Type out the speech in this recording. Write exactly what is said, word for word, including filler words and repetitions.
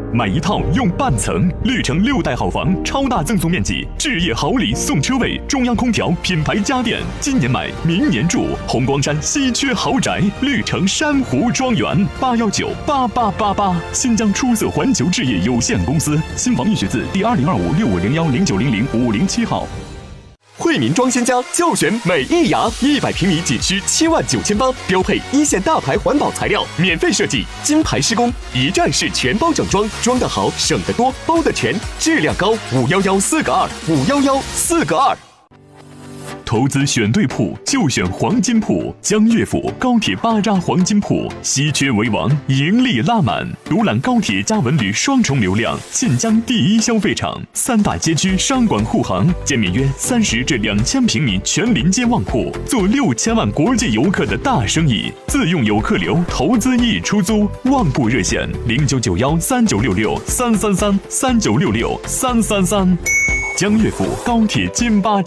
买一套用半层，绿城六代好房，超大赠送面积，置业好礼送车位，中央空调，品牌家电，今年买，明年住。红光山稀缺豪宅，绿城珊瑚庄园，八幺九八八八八。新疆出色环球置业有限公司，新房易学字第二零二五六五零幺零九零零五零七号。 惠民装先家就选美益雅，一百平米仅需七万九千八，标配一线大牌环保材料，免费设计，金牌施工，一站式全包整装，装得好，省得多，包得全，质量高。五幺幺四个二，五幺幺四个二。 投资选对铺就选黄金铺，江悦府高铁巴扎黄金铺，稀缺为王，盈利拉满。独揽高铁加文旅双重流量，晋江第一消费场，三大街区商管护航，建面约三十至两千平米全临街旺铺，做六千万国际游客的大生意。自用有客流，投资易出租。旺铺热线零九九幺三九六六三三三三九六六三三三。江悦府高铁金巴